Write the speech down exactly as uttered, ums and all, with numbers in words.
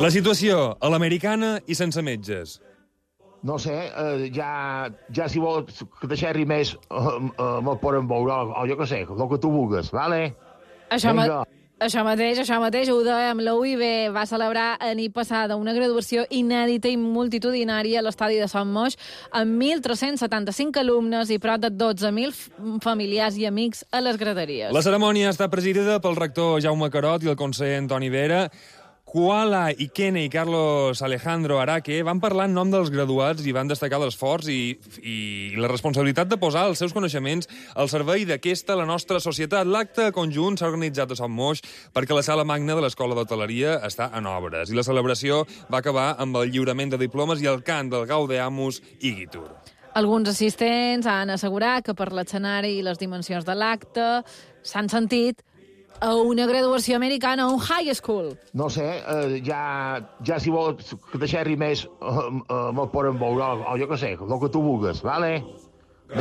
La situació a l'americana i sense metges. No sé, eh, ja, ja si vols que te xerri més, eh, eh, me'l poden veure, o jo què sé, el que tu vulguis, vale? Això, ma Vinga. això mateix, això mateix, ho dèiem. La U I B va celebrar a nit passada una graduació inèdita i multitudinària a l'estadi de Sant Moix amb mil tres-cents setanta-cinc alumnes i prop de dotze mil familiars i amics a les graderies. La cerimònia està presidida pel rector Jaume Carot i el conseller Antoni Vera. Kuala Ikene i Carlos Alejandro Araque van parlar en nom dels graduats i van destacar l'esforç i, i la responsabilitat de posar els seus coneixements al servei d'aquesta, la nostra societat. L'acte conjunt s'ha organitzat a Sant Moix perquè la sala magna de l'Escola d'Hoteleria està en obres i la celebració va acabar amb el lliurament de diplomes i el cant del Gaudeamus Igitur. Alguns assistents han assegurat que per l'escenari i les dimensions de l'acte s'han sentit a una graduació americana, a un high school. No sé, eh, ja, ja si vols que te xerri més, eh, eh, me'l poden veure, o jo què sé, el que tu vulguis, vale?